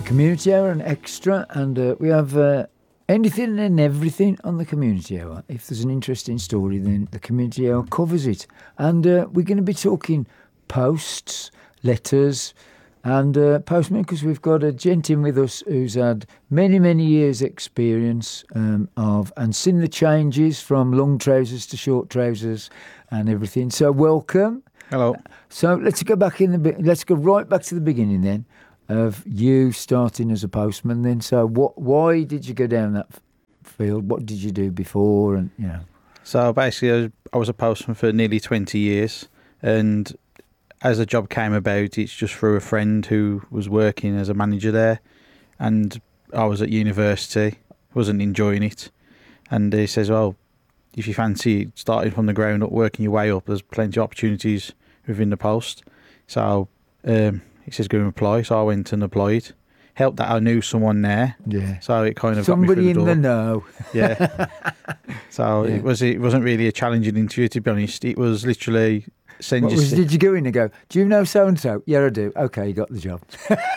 Community Hour and Extra, and we have anything and everything on the Community Hour. If there's an interesting story, then the Community Hour covers it. And we're going to be talking posts, letters, and postmen, because we've got a gent in with us who's had many, many years' experience of and seen the changes from long trousers to short trousers and everything. So welcome. Hello. So let's go right back to the beginning then, of you starting as a postman then. So why did you go down that field? What did you do before? And So basically I was a postman for nearly 20 years, and as the job came about, it's just through a friend who was working as a manager there, and I was at university, wasn't enjoying it, and he says, well, if you fancy starting from the ground up, working your way up, there's plenty of opportunities within the post. So he says go and apply, so I went and applied. Helped that I knew someone there, yeah. So it kind of somebody got me through the door. in the know. Yeah. So Yeah. It wasn't really a challenging interview, to be honest. It was literally Did you go in and go, do you know so and so? Yeah, I do. Okay, you got the job.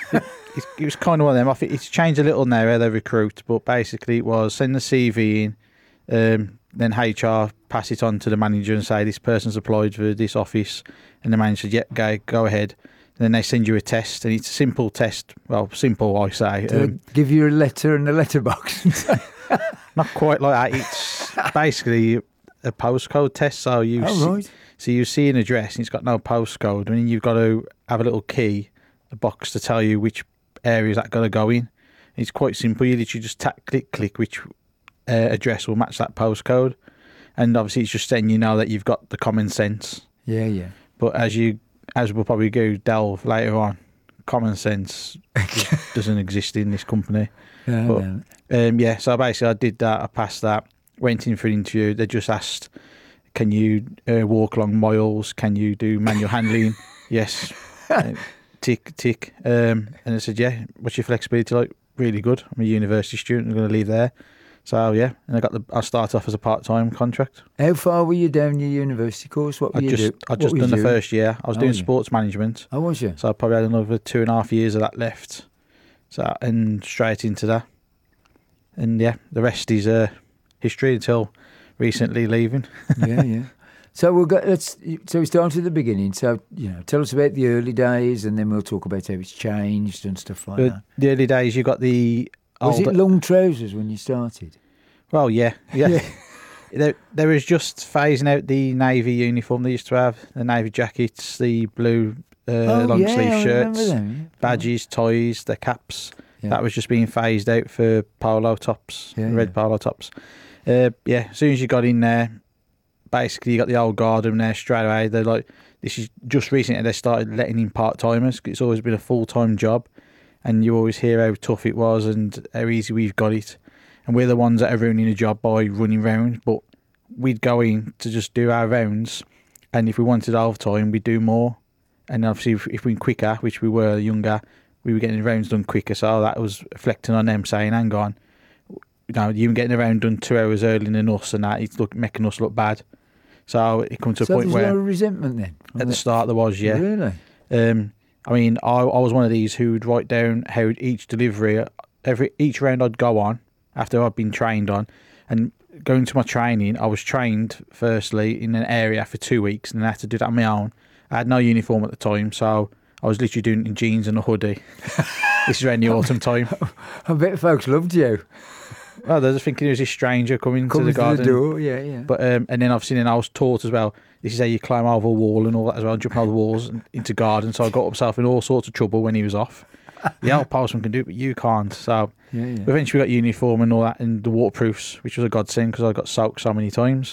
It was kind of one of them. I think it's changed a little now how they recruit, but basically it was send the CV in, then HR pass it on to the manager and say this person's applied for this office, and the manager said, yeah, go ahead. And then they send you a test, and it's a simple test. Well, simple, I say. Do they give you a letter and a letterbox? Not quite like that. It's basically a postcode test. So right. So you see an address and it's got no postcode, and then you've got to have a little key, a box to tell you which areas that got to go in. It's quite simple. You literally just click which address will match that postcode, and obviously it's just letting you know that you've got the common sense. Yeah. But as we'll probably delve later on, common sense doesn't exist in this company. No. So basically I did that, I passed that, went in for an interview. They just asked, can you walk long miles? Can you do manual handling? Yes. Tick. And I said, yeah. What's your flexibility like? Really good. I'm a university student. I'm going to leave there. So yeah, and I started off as a part-time contract. How far were you down your university course? What were you doing? I just done the first year. I was doing sports management. Oh, was you? So I probably had another 2.5 years of that left. So and straight into that. And yeah, the rest is history until recently leaving. Yeah. So we start at the beginning. So tell us about the early days, and then we'll talk about how it's changed and stuff like that. The early days, you got the. Was it long trousers when you started? Well, yeah. There was just phasing out the navy uniform they used to have, the navy jackets, the blue long sleeve shirts, badges, ties, the caps. Yeah. That was just being phased out for polo tops, red polo tops. As soon as you got in there, basically you got the old guard in there straight away. They're like, this is just recently they started letting in part-timers. It's always been a full-time job, and you always hear how tough it was and how easy we've got it. And we're the ones that are ruining the job by running round, but we'd go in to just do our rounds, and if we wanted overtime, we'd do more. And obviously if we were quicker, which we were younger, we were getting the rounds done quicker, so that was reflecting on them saying, hang on, you getting the round done 2 hours earlier than us, and that it's making us look bad. So it come to a point where... So there's no resentment then? At the start there was, yeah. Really? I mean, I was one of these who would write down how each delivery, each round I'd go on, after I'd been trained on, and going to my training, I was trained firstly in an area for 2 weeks, and then I had to do that on my own. I had no uniform at the time, so I was literally doing it in jeans and a hoodie. This is around the autumn time. I bet folks loved you. Well, they're just thinking it was this stranger coming to the garden. The door, yeah. But and then obviously I was taught as well, this is how you climb over a wall and all that as well, jumping over the walls and into garden. So I got myself in all sorts of trouble when he was off. The old postman can do it, but you can't. So eventually we got uniform and all that, and the waterproofs, which was a godsend because I got soaked so many times.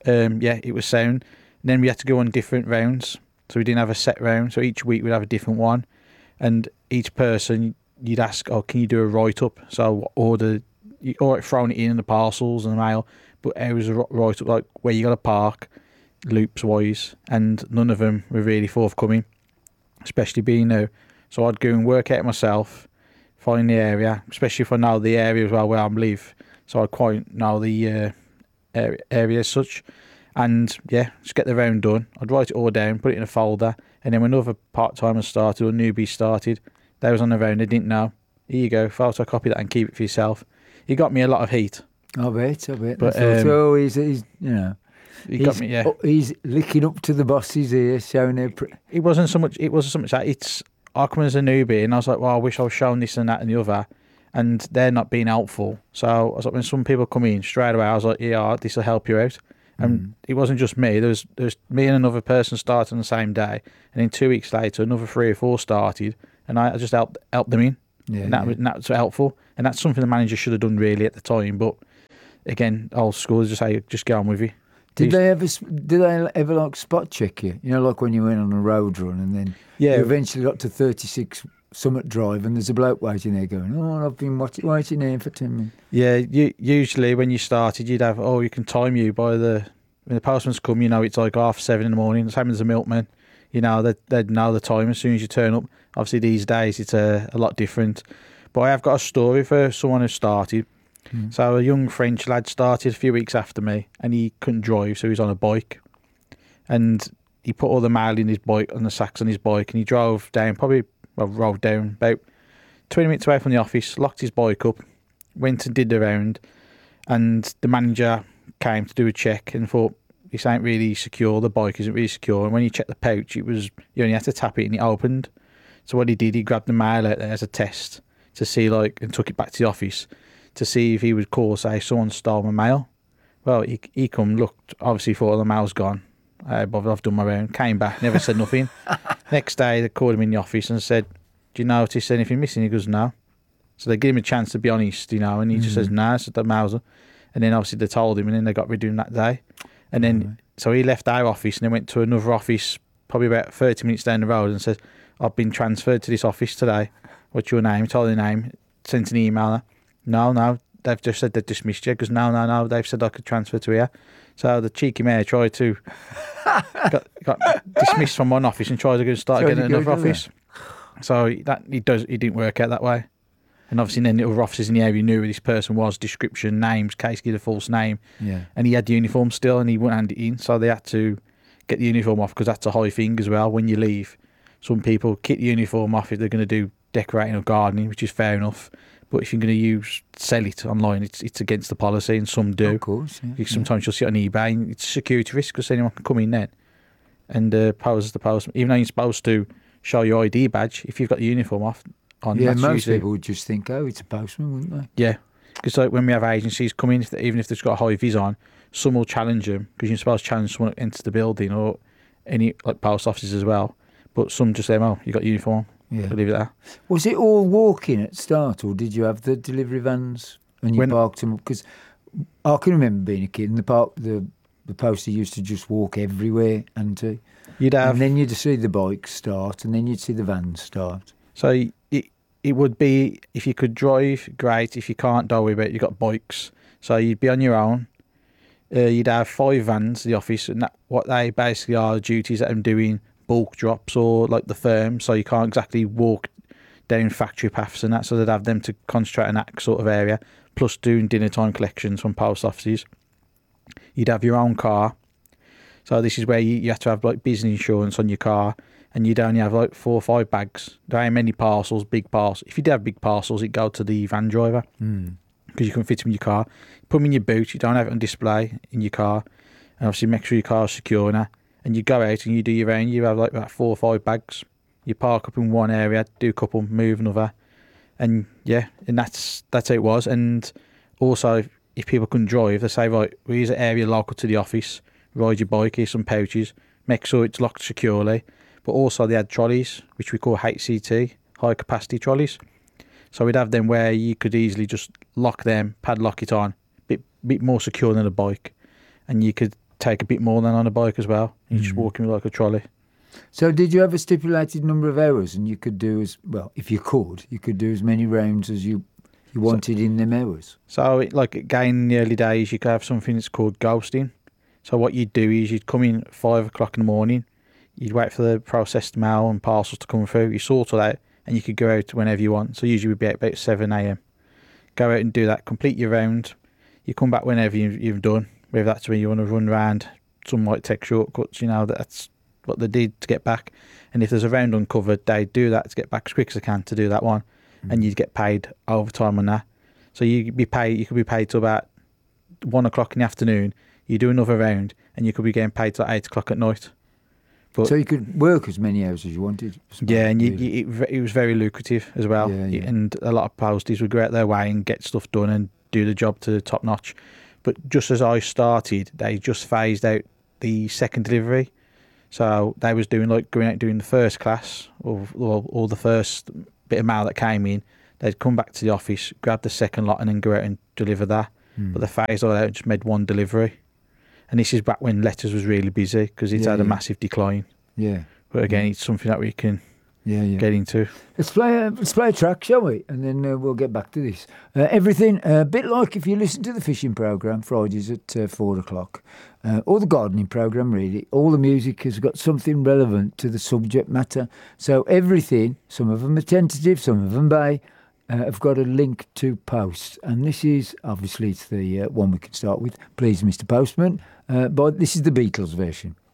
It was sound. And then we had to go on different rounds. So we didn't have a set round. So each week we'd have a different one. And each person, you'd ask, can you do a write-up? So you already thrown it in the parcels and the mail, but it was a write-up like where you got to park, loops-wise, and none of them were really forthcoming, especially being new. So I'd go and work out myself, find the area, especially if I know the area as well where I live. So I quite know the area as such. And just get the round done. I'd write it all down, put it in a folder, and then when other part-timers started or newbies started, they was on the round, they didn't know. Here you go, photocopy that and keep it for yourself. He got me a lot of heat. I bet. But, so he's got me, yeah. He's licking up to the bosses here, showing how... It wasn't so much that. I come as a newbie and I was like, well, I wish I was shown this and that and the other. And they're not being helpful. So I was like, when some people come in straight away, I was like, yeah, this will help you out. And it wasn't just me. There was me and another person started on the same day. And then 2 weeks later, another 3 or 4 started. And I just helped them in. Yeah, and that was helpful. And that's something the manager should have done really at the time. But again, old school, just say, just get on with it. Did they ever like spot check you? You know, like when you went on a road run and then you eventually got to 36 Summit Drive and there's a bloke waiting there going, oh, I've been waiting there for 10 minutes. Yeah, usually when you started, you'd have, you can time you by when the postman's come, it's like 7:30 in the morning. The same as a milkman. They'd know the time as soon as you turn up. Obviously these days it's a lot different. But I have got a story for someone who started. So a young French lad started a few weeks after me and he couldn't drive, so he was on a bike. And he put all the mail in his bike, on the sacks on his bike, and he drove down about 20 minutes away from the office, locked his bike up, went and did the round, and the manager came to do a check and thought, this ain't really secure, the bike isn't really secure. And when you checked the pouch, you only had to tap it and it opened. So what he did, he grabbed the mail out there as a test to see, and took it back to the office to see if he would call, say, someone stole my mail. Well, he come, looked, obviously thought the mail's gone. I've done my round, came back, never said nothing. Next day, they called him in the office and said, do you notice anything missing? He goes, no. So they give him a chance to be honest, and he just says, no, it's the mail's. And then obviously they told him, and then they got rid of him that day. And then, so he left our office and then went to another office, probably about 30 minutes down the road, and said, I've been transferred to this office today. What's your name? He told the name, sent an email. No, they've just said they dismissed you. Because no, they've said I could transfer to here. So the cheeky mayor tried to got dismissed from one office and tried to start getting another office. So it didn't work out that way. And obviously then the other officers in the area knew who this person was, description, names, case give a false name. Yeah. And he had the uniform still and he wouldn't hand it in. So they had to get the uniform off because that's a high thing as well. When you leave, some people kit the uniform off if they're going to do decorating or gardening, which is fair enough. But if you're going to sell it online, it's against the policy, and some do. Of course, yeah. Sometimes you'll see it on eBay, and it's a security risk because anyone can come in then and pose the postman. Even though you're supposed to show your ID badge, if you've got the uniform on. Yeah, most people would just think, it's a postman, wouldn't they? Yeah, because when we have agencies come in, even if they've got a high vis on, some will challenge them because you're supposed to challenge someone that enters the building or any post offices as well. But some just say, you got uniform. Yeah. Leave it there. Was it all walking at start, or did you have the delivery vans and you parked them? Because I can remember being a kid, and the poster used to just walk everywhere, and then you'd see the bikes start, and then you'd see the vans start. So it would be, if you could drive, great. If you can't, don't worry about it. You've got bikes, so you'd be on your own. You'd have 5 vans, the office, and what they basically are duties that I'm doing. Bulk drops or like the firm, so you can't exactly walk down factory paths and that, so they'd have them to concentrate in that sort of area, plus doing dinner time collections from post offices. You'd have your own car, so this is where you have to have business insurance on your car, and you'd only have 4 or 5 bags. There ain't many parcels, big parcels. If you did have big parcels, it'd go to the van driver because you couldn't fit them in your car. Put them in your boot, you don't have it on display in your car, and obviously make sure your car's secure now. And you go out and you do your own. You have about 4 or 5 bags. You park up in one area, do a couple, move another, and that's how it was. And also, if people couldn't drive, they say, right, here's an area local to the office. Ride your bike. Here's some pouches. Make sure it's locked securely. But also, they had trolleys, which we call HCT, high capacity trolleys. So we'd have them where you could easily just lock them, padlock it on, bit more secure than a bike, and you could take a bit more than on a bike as well. You're just walking like a trolley. So did you have a stipulated number of hours, and you could do if you could do as many rounds as you wanted in them hours? So again, in the early days, you could have something that's called ghosting. So what you'd do is you'd come in at 5 o'clock in the morning, you'd wait for the processed mail and parcels to come through, you sort it out, and you could go out whenever you want. So usually we'd be out about 7 a.m. Go out and do that, complete your round. You come back whenever you've done. Whether that's when you want to run around, some might take shortcuts, that's what they did to get back. And if there's a round uncovered, they do that to get back as quick as they can to do that one. and you'd get paid overtime on that. So you could be paid till about 1 o'clock in the afternoon. You do another round, and you could be getting paid till 8 o'clock at night. But, so you could work as many hours as you wanted. Yeah, and it was very lucrative as well. Yeah. And a lot of posties would go out their way and get stuff done and do the job to top notch. But just as I started, they just phased out the second delivery. So they was doing going out doing the first class or the first bit of mail that came in. They'd come back to the office, grab the second lot, and then go out and deliver that. But they phased all out and just made one delivery. And this is back when letters was really busy because it's had a massive decline. Yeah. But again, it's something that we can get into. Let's play a track, shall we? And then we'll get back to this. Everything, a bit like if you listen to the fishing programme, Fridays at 4 o'clock, or the gardening programme, really. All the music has got something relevant to the subject matter. So everything, some of them are tentative, some of them bay, have got a link to post. And this is, obviously, it's the one we can start with. Please, Mr. Postman. But this is the Beatles version.